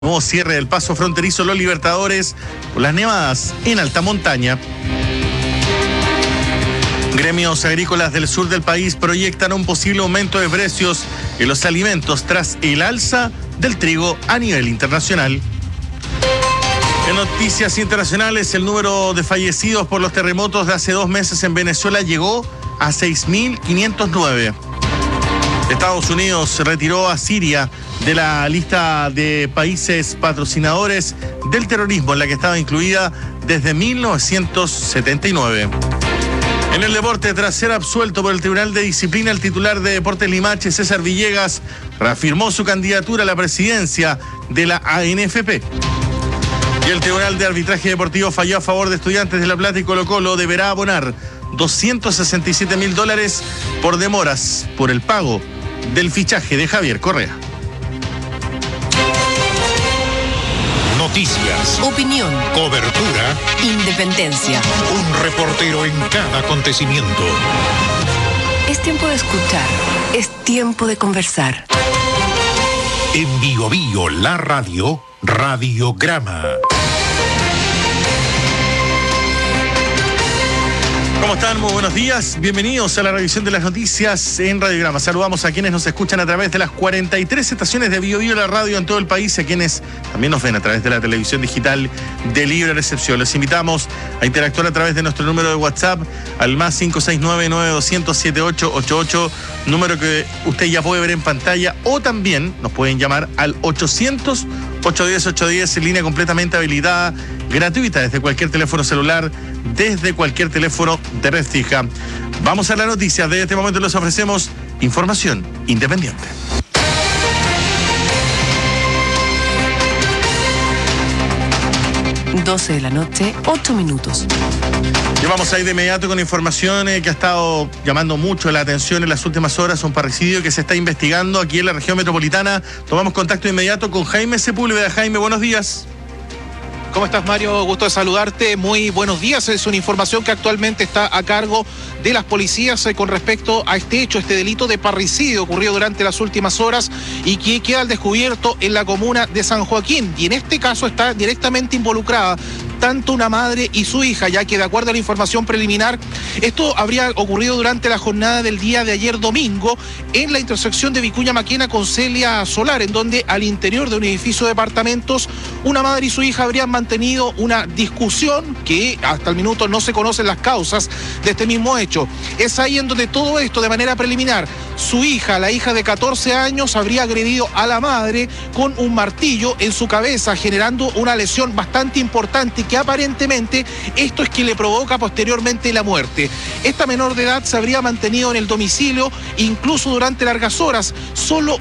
Nuevo cierre del paso fronterizo Los Libertadores por las nevadas en alta montaña. Gremios agrícolas del sur del país proyectan un posible aumento de precios en los alimentos tras el alza del trigo a nivel internacional. En noticias internacionales, el número de fallecidos por los terremotos de hace 2 meses en Venezuela llegó a 6.509. Estados Unidos retiró a Siria de la lista de países patrocinadores del terrorismo en la que estaba incluida desde 1979. En el deporte, tras ser absuelto por el Tribunal de Disciplina, el titular de Deportes Limache, César Villegas, reafirmó su candidatura a la presidencia de la ANFP. Y el Tribunal de Arbitraje Deportivo falló a favor de Estudiantes de La Plata y Colo-Colo. Deberá abonar $267.000 por demoras por el pago del fichaje de Javier Correa. Noticias, opinión, cobertura, independencia. Un reportero en cada acontecimiento. Es tiempo de escuchar, es tiempo de conversar. En Bio Bio, la radio, Radiograma. ¿Cómo están? Muy buenos días. Bienvenidos a la revisión de las noticias en Radiograma. Saludamos a quienes nos escuchan a través de las 43 estaciones de Bio Bio, la radio en todo el país, y a quienes también nos ven a través de la televisión digital de libre recepción. Les invitamos a interactuar a través de nuestro número de WhatsApp al más 569-9200-7888, número que usted ya puede ver en pantalla, o también nos pueden llamar al 800-810-810, en línea completamente habilitada, gratuita, desde cualquier teléfono celular, desde cualquier teléfono de red fija. Vamos a la noticia. De este momento les ofrecemos información independiente. Doce de la noche, 8 minutos. Y vamos a ir de inmediato con información que ha estado llamando mucho la atención en las últimas horas. Un parricidio que se está investigando aquí en la región metropolitana. Tomamos contacto inmediato con Jaime Sepúlveda. Jaime, buenos días. ¿Cómo estás, Mario? Gusto de saludarte. Muy buenos días. Es una información que actualmente está a cargo de las policías con respecto a este hecho, este delito de parricidio ocurrido durante las últimas horas y que queda al descubierto en la comuna de San Joaquín. Y en este caso está directamente involucrada tanto una madre y su hija, ya que de acuerdo a la información preliminar, esto habría ocurrido durante la jornada del día de ayer domingo en la intersección de Vicuña Maquena con Celia Solar, en donde al interior de un edificio de departamentos, una madre y su hija habrían mantenido una discusión que hasta el minuto no se conocen las causas de este mismo hecho. Es ahí en donde todo esto, de manera preliminar, su hija, la hija de 14 años, habría agredido a la madre con un martillo en su cabeza, generando una lesión bastante importante que aparentemente esto es que le provoca posteriormente la muerte. Esta menor de edad se habría mantenido en el domicilio incluso durante largas horas. Solo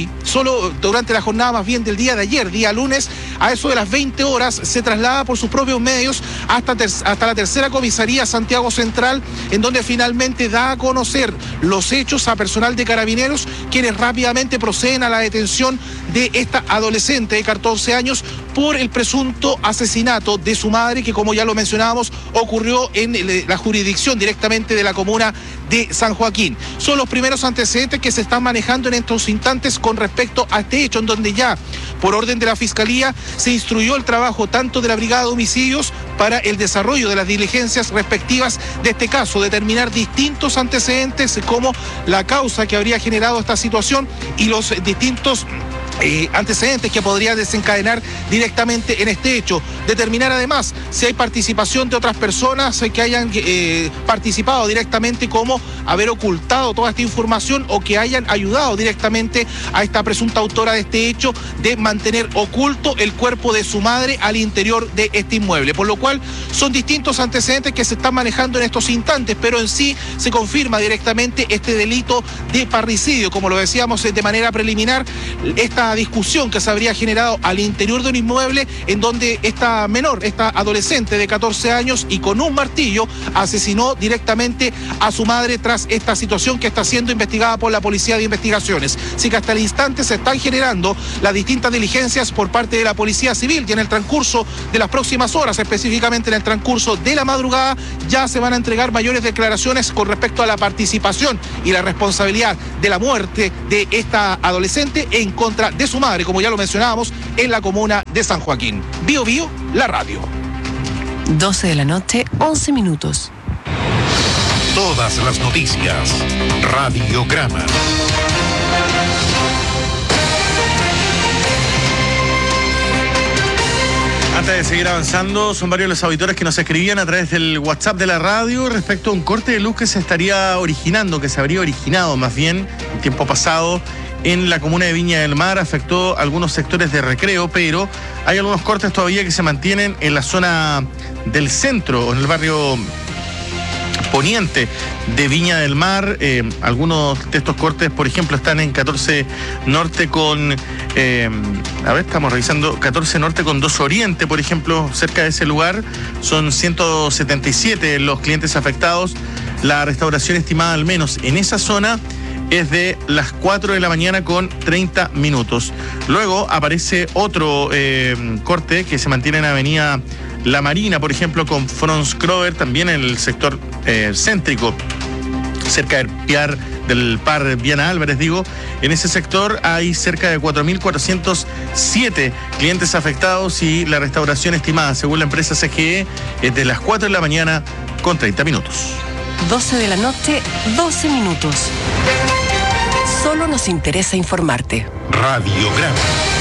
durante la jornada más bien del día de ayer, día lunes, a eso de las 20 horas, se traslada por sus propios medios hasta la tercera comisaría Santiago Central, en donde finalmente da a conocer los hechos a personal de Carabineros, quienes rápidamente proceden a la detención de esta adolescente de 14 años por el presunto asesinato de su madre, que como ya lo mencionábamos, ocurrió en la jurisdicción directamente de la comuna de San Joaquín. Son los primeros antecedentes que se están manejando en estos instantes con respecto a este hecho, en donde ya, por orden de la Fiscalía, se instruyó el trabajo tanto de la Brigada de Homicidios para el desarrollo de las diligencias respectivas de este caso, determinar distintos antecedentes como la causa que habría generado esta situación y los distintos antecedentes que podría desencadenar directamente en este hecho. Determinar además si hay participación de otras personas que hayan participado directamente, como haber ocultado toda esta información o que hayan ayudado directamente a esta presunta autora de este hecho de mantener oculto el cuerpo de su madre al interior de este inmueble. Por lo cual son distintos antecedentes que se están manejando en estos instantes, pero en sí se confirma directamente este delito de parricidio. Como lo decíamos de manera preliminar, esta discusión que se habría generado al interior de un inmueble en donde esta menor, esta adolescente de 14 años y con un martillo asesinó directamente a su madre tras esta situación que está siendo investigada por la Policía de Investigaciones. Así que hasta el instante se están generando las distintas diligencias por parte de la Policía Civil y en el transcurso de las próximas horas, específicamente en el transcurso de la madrugada, ya se van a entregar mayores declaraciones con respecto a la participación y la responsabilidad de la muerte de esta adolescente en contra de su madre, como ya lo mencionábamos, en la comuna de San Joaquín. Bio Bio, la radio. 12 de la noche, 11 minutos. Todas las noticias. Radiograma. Antes de seguir avanzando, son varios los auditores que nos escribían a través del WhatsApp de la radio respecto a un corte de luz que se estaría originando, que se habría originado más bien en tiempo pasado en la comuna de Viña del Mar. Afectó algunos sectores de Recreo, pero hay algunos cortes todavía que se mantienen en la zona del centro, en el barrio poniente de Viña del Mar. Algunos de estos cortes, por ejemplo, están en 14 Norte con... estamos revisando 14 Norte con 2 Oriente, por ejemplo, cerca de ese lugar. Son 177 los clientes afectados. La restauración estimada al menos en esa zona es de las 4 de la mañana con 30 minutos. Luego aparece otro corte que se mantiene en Avenida La Marina, por ejemplo, con Franz Kroer, también en el sector céntrico, cerca del par Viana Álvarez, digo. En ese sector hay cerca de 4.407 clientes afectados y la restauración estimada, según la empresa CGE, es de las 4 de la mañana con 30 minutos. 12 de la noche, 12 minutos. Solo nos interesa informarte. Radiograma.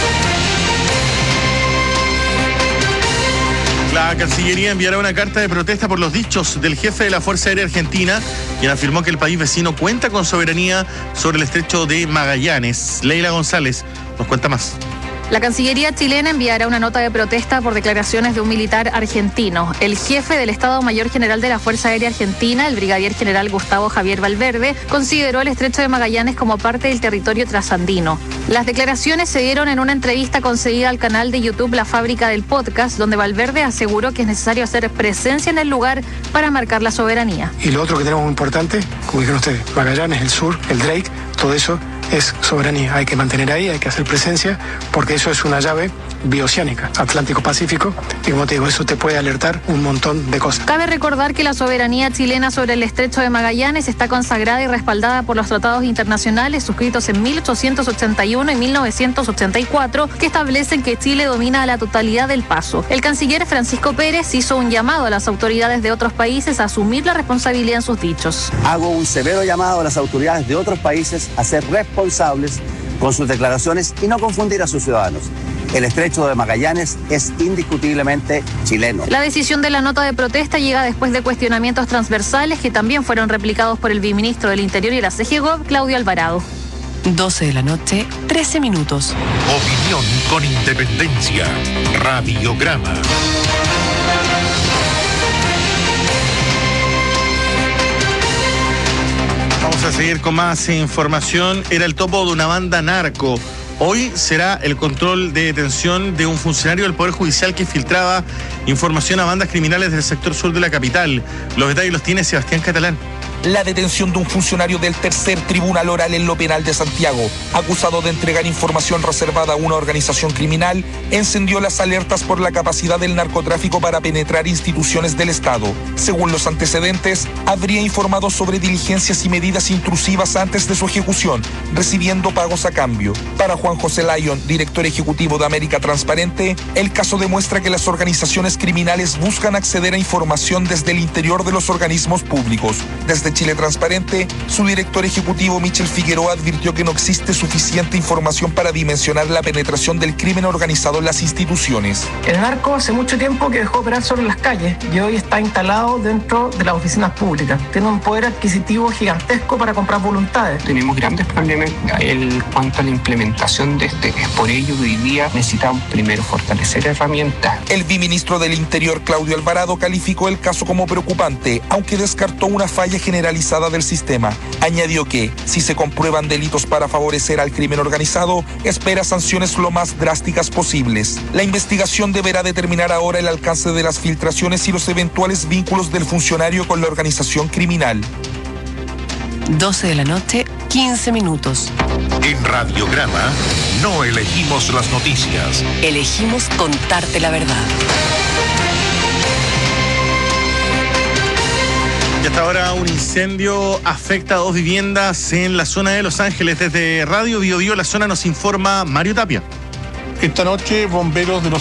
La Cancillería enviará una carta de protesta por los dichos del jefe de la Fuerza Aérea Argentina, quien afirmó que el país vecino cuenta con soberanía sobre el estrecho de Magallanes. Leila González nos cuenta más. La Cancillería chilena enviará una nota de protesta por declaraciones de un militar argentino. El jefe del Estado Mayor General de la Fuerza Aérea Argentina, el brigadier general Gustavo Javier Valverde, consideró el estrecho de Magallanes como parte del territorio trasandino. Las declaraciones se dieron en una entrevista concedida al canal de YouTube La Fábrica del Podcast, donde Valverde aseguró que es necesario hacer presencia en el lugar para marcar la soberanía. Y lo otro que tenemos muy importante, como dijeron ustedes, Magallanes, el sur, el Drake, todo eso es soberanía. Hay que mantener ahí, hay que hacer presencia, porque eso es una llave bioceánica, Atlántico-Pacífico, y como te digo, eso te puede alertar un montón de cosas. Cabe recordar que la soberanía chilena sobre el estrecho de Magallanes está consagrada y respaldada por los tratados internacionales suscritos en 1881 y 1984, que establecen que Chile domina la totalidad del paso. El canciller Francisco Pérez hizo un llamado a las autoridades de otros países a asumir la responsabilidad en sus dichos. Hago un severo llamado a las autoridades de otros países a ser responsables con sus declaraciones y no confundir a sus ciudadanos. El estrecho de Magallanes es indiscutiblemente chileno. La decisión de la nota de protesta llega después de cuestionamientos transversales que también fueron replicados por el viceministro del Interior y la CGGOV, Claudio Alvarado. 12 de la noche, 13 minutos. Opinión con independencia. Radiograma. Vamos a seguir con más información. Era el topo de una banda narco. Hoy será el control de detención de un funcionario del Poder Judicial que filtraba información a bandas criminales del sector sur de la capital. Los detalles los tiene Sebastián Catalán. La detención de un funcionario del tercer tribunal oral en lo penal de Santiago, acusado de entregar información reservada a una organización criminal, encendió las alertas por la capacidad del narcotráfico para penetrar instituciones del Estado. Según los antecedentes, habría informado sobre diligencias y medidas intrusivas antes de su ejecución, recibiendo pagos a cambio. Para Juan José Lyon, director ejecutivo de América Transparente, el caso demuestra que las organizaciones criminales buscan acceder a información desde el interior de los organismos públicos. Desde Chile Transparente, su director ejecutivo Michel Figueroa advirtió que no existe suficiente información para dimensionar la penetración del crimen organizado en las instituciones. El narco hace mucho tiempo que dejó de operar sobre las calles y hoy está instalado dentro de las oficinas públicas. Tiene un poder adquisitivo gigantesco para comprar voluntades. Tenemos grandes problemas en cuanto a la implementación de este. Es por ello que hoy día necesitamos primero fortalecer herramientas. El viceministro del Interior, Claudio Alvarado, calificó el caso como preocupante, aunque descartó una falla generalizada del sistema. Añadió que, si se comprueban delitos para favorecer al crimen organizado, espera sanciones lo más drásticas posibles. La investigación deberá determinar ahora el alcance de las filtraciones y los eventuales vínculos del funcionario con la organización criminal. 12 de la noche, 15 minutos. En Radiograma no elegimos las noticias. Elegimos contarte la verdad. Y hasta ahora un incendio afecta a 2 viviendas en la zona de Los Ángeles. Desde Radio Bio Bio, la zona, nos informa Mario Tapia. Esta noche, bomberos de Los